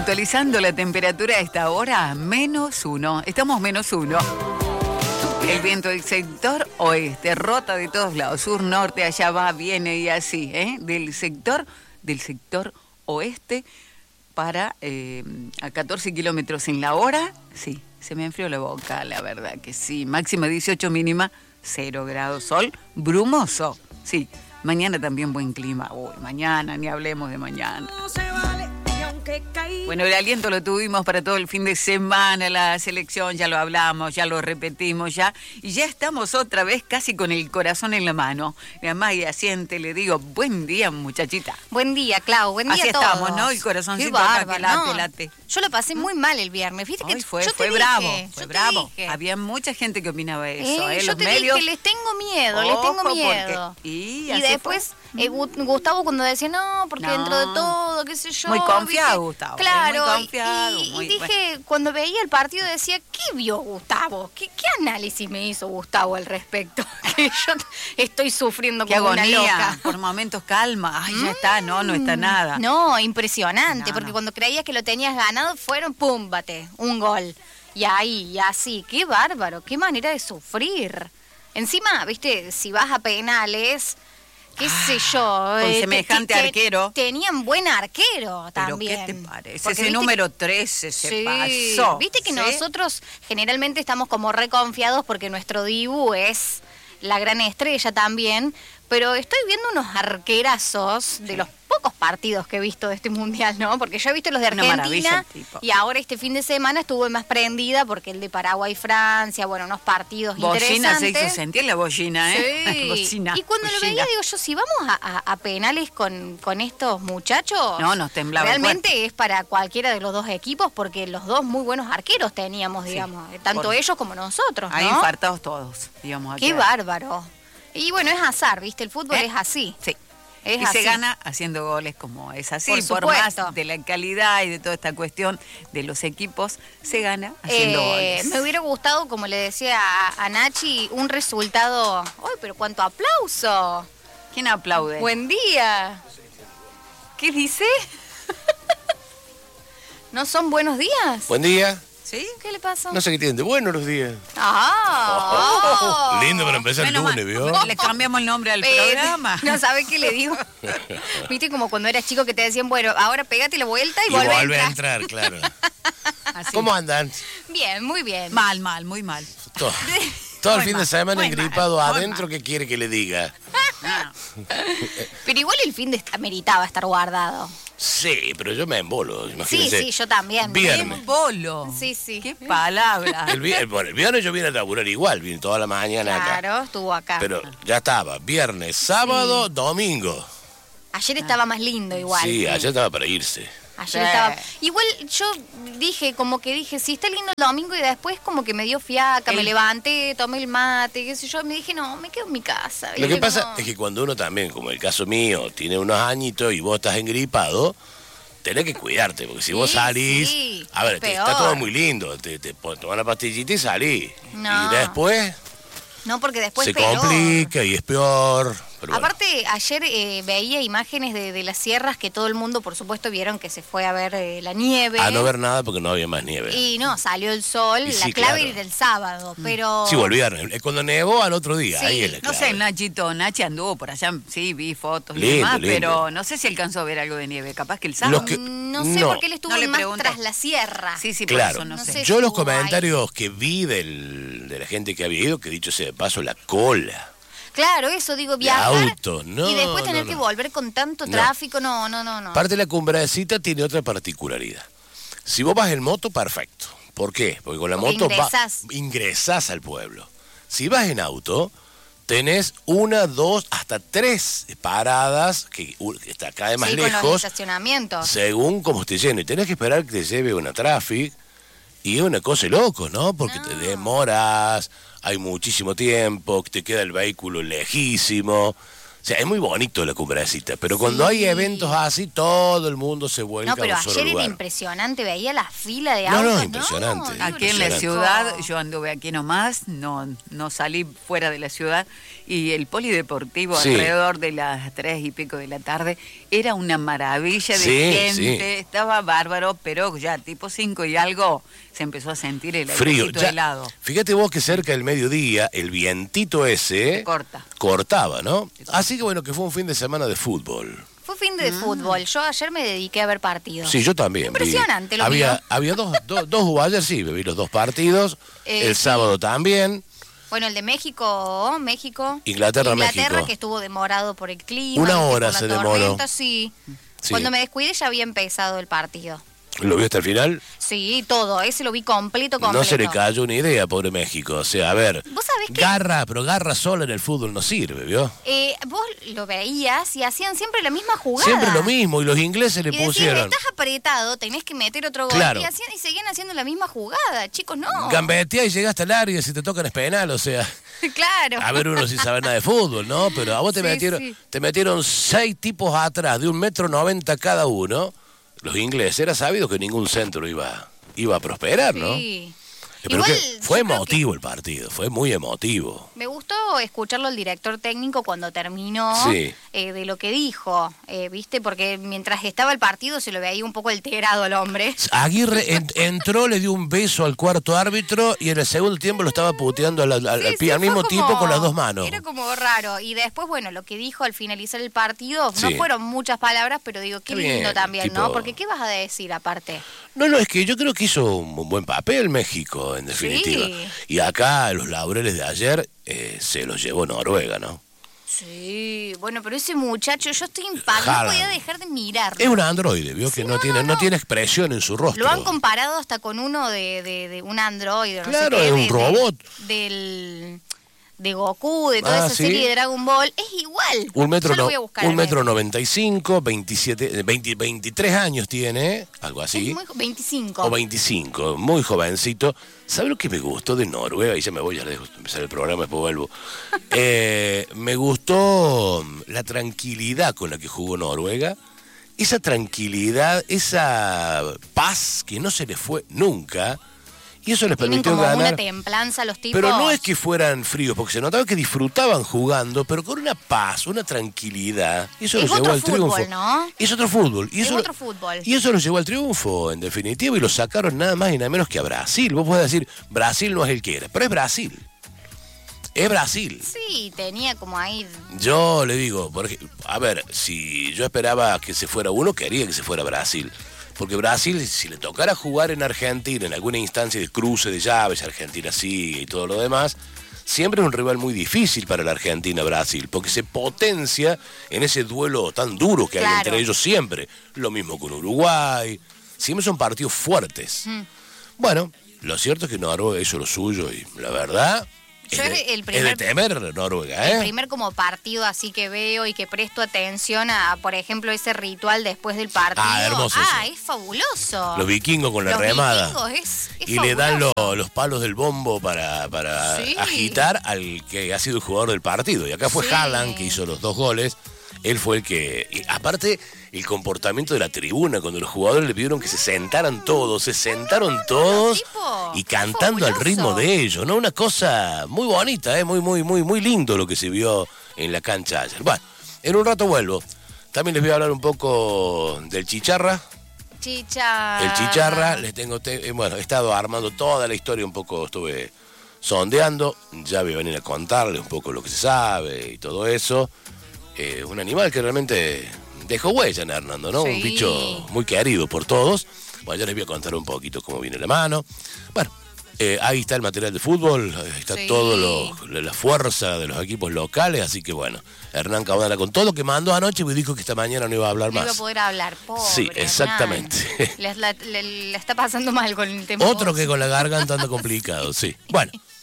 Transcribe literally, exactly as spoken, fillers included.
Actualizando la temperatura a esta hora, menos uno. Estamos menos uno. El viento del sector oeste rota de todos lados, sur, norte, allá va, viene y así, ¿eh? Del sector, del sector oeste para eh, a catorce kilómetros en la hora. Sí, se me enfrió la boca, la verdad que sí. Máxima dieciocho, mínima cero grados, sol brumoso. Sí, mañana también buen clima. Uy, mañana, ni hablemos de mañana. No se vale, y aunque caí. Bueno, el aliento lo tuvimos para todo el fin de semana, la selección, ya lo hablamos, ya lo repetimos, ya, y ya estamos otra vez casi con el corazón en la mano. Mi mamá y asiente, le digo, buen día, muchachita. Buen día, Clau, buen día Así a todos. estamos, ¿no? El corazoncito Qué acá bárbaro, que late, no. late. Yo lo pasé muy mal el viernes, viste que Ay, fue, yo te fue dije, bravo, yo fue te bravo. dije. Había mucha gente que opinaba eso, ¿eh? Eh, yo Los te medios. dije, les tengo miedo, les Ojo, tengo porque- miedo. Y, Y así después, eh, Gu- Gustavo cuando decía, no, porque No. dentro de todo, qué sé yo. Muy confiado, ¿viste? Gustavo, eh, Claro, muy confiado, y, muy- y dije, cuando veía el partido decía, ¿qué vio Gustavo? ¿Qué, qué análisis me hizo Gustavo al respecto? Que yo estoy sufriendo Qué como una agonía, loca. por momentos calma. Ay, ya está, no, no está nada. No, impresionante, No, porque no. cuando creías que lo tenías ganado, fueron pum, bate, un gol. Y ahí, y así, qué bárbaro, qué manera de sufrir. Encima, viste, si vas a penales, qué sé yo. con eh, semejante te- te- arquero. Tenían buen arquero Pero también. ¿qué te parece? Porque Ese viste número trece se Sí, pasó. viste que ¿sí? nosotros generalmente estamos como reconfiados porque nuestro Dibu es la gran estrella también, pero estoy viendo unos arquerazos de los pocos partidos que he visto de este mundial, ¿no? Porque yo he visto los de Una maravilla Argentina el tipo. y ahora este fin de semana estuve más prendida porque el de Paraguay y Francia, bueno, unos partidos Bocina se interesantes. hizo sentir la bocina, ¿eh? Sí. Bocina, Y cuando lo bocina. veía, digo yo, si vamos a, a- a penales con, con estos muchachos, No, nos temblaba el realmente es para cualquiera de los dos equipos, porque los dos muy buenos arqueros teníamos, Sí, digamos, eh, tanto por- ellos como nosotros, Ahí ¿no? infartados todos, digamos. Qué aquí. bárbaro. Y bueno, es azar, ¿viste? El fútbol ¿Eh? es así. Sí. Es y así. se gana haciendo goles como es así, Por por, más supuesto. de la calidad y de toda esta cuestión de los equipos, se gana haciendo Eh, goles. me hubiera gustado, como le decía a, a Nachi, un resultado... ¡Ay, pero cuánto aplauso! ¿Quién aplaude? Buen día. ¿Qué dice? ¿No son buenos días? Buen día. ¿Sí? ¿Qué le pasa? No sé qué tienen de bueno los días. Ah, Lindo para empezar el Menos mal, lunes, ¿vio? Le cambiamos el nombre al Eh, programa. No sabe qué le digo. Viste como cuando eras chico que te decían, bueno, ahora pegate la vuelta y, Y volvé a vuelve a entrar. entrar, claro. Así. ¿Cómo andan? Bien, muy bien. Mal, mal, muy mal. Todo, todo el Muy fin mal, de semana muy engripado mal, muy adentro, mal. ¿qué quiere que le diga? Ah, Pero igual el fin de esta meritaba estar guardado. Sí, pero yo me embolo, Sí, imagínense. sí, yo también. Viernes. ¡Qué bolo! Sí, sí. ¡Qué palabra! El, vi- bueno, el viernes yo vine a laburar igual, vine toda la mañana acá. Claro, estuvo acá. Pero ya estaba, viernes, sábado, domingo. Ayer estaba más lindo igual. Sí, ayer estaba para irse. Ayer Sí. estaba... Igual yo dije, como que dije, sí, está lindo el domingo y después como que me dio fiaca, me El- levanté, tomé el mate, qué sé yo, me dije, no, me quedo en mi casa. Lo que ¿viste? pasa Como- es que cuando uno también, como el caso mío, tiene unos añitos y vos estás engripado, tenés que cuidarte, porque si vos Sí, salís, sí, a ver, es te- está peor. todo muy lindo, te, te pon- tomás la pastillita y salís. No. Y después No, porque después se peor. complica y es peor. Pero bueno. Aparte, ayer eh, veía imágenes de, de las sierras que todo el mundo, por supuesto, vieron que se fue a ver eh, la nieve. A no ver nada porque no había más nieve. Y no, salió el sol, Y la sí, clave claro. era el sábado, pero... Sí, volvieron. Es cuando nevó al otro día. Sí, Ahí es la No clave. sé, Nachito, Nachi anduvo por allá, sí, vi fotos y Lindo, demás, lindo. pero no sé si alcanzó a ver algo de nieve. Capaz que el sábado. Los que- No sé, No. porque él estuvo No le más pregunté. tras la sierra. Sí, sí, por Claro. eso no, No sé. sé. Yo los estuvo ahí. comentarios que vi del, de la gente que había ido, que dicho sea de paso, la cola. Claro, eso digo, De viajar autos, no, y después tener no, que no. volver con tanto No. tráfico, no, no, no, no. Parte de la cumbrecita tiene otra particularidad. Si vos vas en moto, perfecto. ¿Por qué? Porque con la Porque moto ingresás. va, ingresás al pueblo. Si vas en auto, tenés una, dos, hasta tres paradas, que uh, está cada vez más sí, con los lejos, estacionamientos. según cómo esté lleno. Y tenés que esperar que te lleve una traffic. Y es una cosa de loco, ¿no? Porque te No. demoras, hay muchísimo tiempo, te queda el vehículo lejísimo. O sea, es muy bonito la cumbrecita, pero cuando hay eventos así, todo el mundo se vuelca No, pero a un solo ayer lugar. era impresionante, veía la fila de No, autos. no, impresionante. digo, Aquí en la Impresionante. ciudad, yo anduve aquí nomás, no, no salí fuera de la ciudad, y el polideportivo Sí. alrededor de las tres y pico de la tarde era una maravilla de Sí, gente, sí. estaba bárbaro, pero ya tipo cinco y algo se empezó a sentir el Frío. airecito Ya, helado. fíjate vos que cerca del mediodía, el vientito ese Corta. cortaba, ¿no? Así que bueno, que fue un fin de semana de fútbol. Fue fin de fútbol. Yo ayer me dediqué a ver partidos. Sí, yo también. vi. Impresionante lo había, mío. había dos, dos, dos hubo ayer, sí, vi los dos partidos. Eh, el sí. sábado también. Bueno, el de México, México. Inglaterra, Inglaterra, México. que estuvo demorado por el clima. Una ¿viste? hora por la se demoró. tormenta, Sí. Sí. Cuando me descuidé ya había empezado el partido. ¿Lo vio hasta el final? Sí, todo. Ese lo vi completo, completo. No se le cayó una idea, pobre México. O sea, a ver, ¿Vos sabés que- garra, pero garra sola en el fútbol no sirve, ¿vio? Eh, vos lo veías y hacían siempre la misma jugada. Siempre lo mismo, y los ingleses le Y decías, pusieron estás apretado, tenés que meter otro gol. Claro. Y, hacían, y seguían haciendo la misma jugada. Chicos, no. gambetea y llegaste al área, si te tocan es penal, o sea, Claro. a ver uno sin saber nada de fútbol, ¿no? Pero a vos te Sí, metieron, sí. te metieron seis tipos atrás de un metro noventa cada uno. Los ingleses, era sabido que ningún centro iba, iba a prosperar, ¿no? Sí. Pero Igual, que fue yo creo emotivo el partido, fue muy emotivo. Me gustó escucharlo al director técnico cuando terminó Sí. eh, de lo que dijo, eh, ¿viste? Porque mientras estaba el partido se lo veía un poco alterado al hombre. Aguirre en- entró, le dio un beso al cuarto árbitro y en el segundo tiempo lo estaba puteando al, al- al Sí, pie sí, al mismo fue como- tiempo con las dos manos. Era como raro. Y después, bueno, lo que dijo al finalizar el partido, no Sí. fueron muchas palabras, pero digo, qué Está lindo bien, también, tipo- ¿no? Porque ¿qué vas a decir aparte? No, no, es que yo creo que hizo un buen papel México, en definitiva. Sí. Y acá los laureles de ayer eh, se los llevó Noruega, ¿no? Sí, bueno, pero ese muchacho, yo estoy impactada, no Haaland. podía dejar de mirarlo. Es un androide, vio que Sí, no, no, tiene no, no no. tiene expresión en su rostro. Lo han comparado hasta con uno de, de, de un androide, no Claro, sé qué, es un de- de- robot. del de Goku, de toda Ah, esa ¿sí? serie de Dragon Ball, es igual. Un metro, Ya lo no- voy a buscar un en metro el- noventa y cinco, veintisiete, veinte, veintitrés años tiene, algo así. Es muy jo- veinticinco. O veinticinco, muy jovencito. ¿Sabe lo que me gustó de Noruega? Y ya me voy, ya dejo empezar el programa, después vuelvo. Eh, me gustó la tranquilidad con la que jugó Noruega. Esa tranquilidad, esa paz que no se les fue nunca. Y eso les Tienen permitió como una ganar. templanza los tipos. Pero no es que fueran fríos, porque se notaba que disfrutaban jugando, pero con una paz, una tranquilidad. Y eso Es los llevó otro al triunfo. fútbol, ¿no? Es otro fútbol. Y Es eso, otro fútbol. Y eso los llevó al triunfo, en definitiva, y lo sacaron nada más y nada menos que a Brasil. Vos podés decir, Brasil no es el que era, pero es Brasil. Es Brasil. Sí, tenía como ahí. Yo le digo, porque, a ver, si yo esperaba que se fuera uno, quería que se fuera Brasil. Porque Brasil, si le tocara jugar en Argentina, en alguna instancia de cruce de llaves, Argentina sigue y todo lo demás, siempre es un rival muy difícil para la Argentina-Brasil, porque se potencia en ese duelo tan duro que hay Claro. entre ellos siempre. Lo mismo con Uruguay, siempre son partidos fuertes. Mm. Bueno, lo cierto es que Noruega hizo lo suyo y la verdad... Yo es, de, el es primer- de temer Noruega, ¿eh? El primer como partido así que veo y que presto atención a, por ejemplo, ese ritual después del partido. Ah, hermoso Ah, eso. es fabuloso. Los vikingos con la Los remada. vikingos, es- es y le dan lo- fabuloso. los palos del bombo para, para Sí. agitar al que ha sido el jugador del partido. Y acá fue Sí. Haaland, que hizo los dos goles. Él fue el que... y aparte, el comportamiento de la tribuna, cuando los jugadores le pidieron que se sentaran todos, se sentaron todos tipo, y es cantando al fabuloso. ritmo de ellos, ¿no? Una cosa muy bonita, ¿eh? Muy, muy, muy, muy lindo lo que se vio en la cancha ayer. Bueno, en un rato vuelvo. También les voy a hablar un poco del Chicharra. Chicharra. El Chicharra, les tengo, te- eh, bueno, he estado armando toda la historia, un poco estuve sondeando, ya voy a venir a contarles un poco lo que se sabe y todo eso. Eh, un animal que realmente dejó huella en Hernando, ¿no? Sí. Un bicho muy querido por todos. Bueno, ya les voy a contar un poquito cómo viene la mano. Bueno, eh, ahí está el material de fútbol, ahí está Sí. todo lo, la fuerza de los equipos locales, así que bueno, Hernán Caudala con todo lo que mandó anoche, me dijo que esta mañana no iba a hablar No iba a más. poder hablar, pobre. Sí, Hernán. exactamente. Le, la- le- le está pasando mal con el tema. Otro voz. que con la garganta anda complicado, sí. Bueno,